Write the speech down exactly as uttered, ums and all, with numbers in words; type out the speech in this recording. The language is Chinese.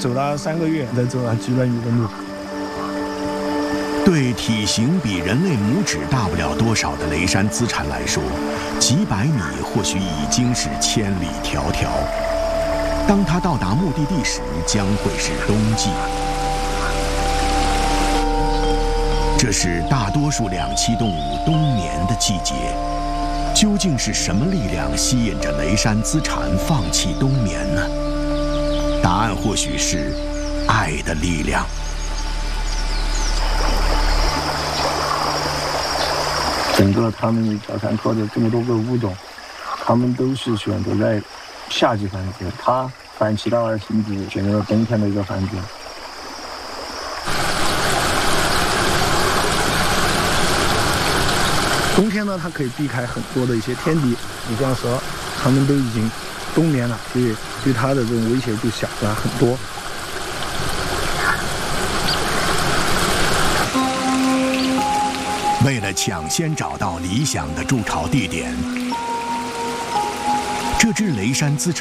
走了三个月才走了几百米的路。 对体型比人类拇指大不了多少的雷山资产来说，几百米或许已经是千里迢迢。当他到达目的地时，将会是冬季。这是大多数两栖动物冬眠的季节。究竟是什么力量吸引着雷山资产放弃冬眠呢？答案或许是爱的力量。 整个他们小山科的这么多个物种，他们都是选择在夏季繁殖，它反其道而行之，选择了冬天的一个繁殖。冬天呢，它可以避开很多的一些天敌，你像说，它们都已经冬眠了，所以对它的这种威胁就小了很多。 为了抢先找到理想的筑巢地点，这只雷山资产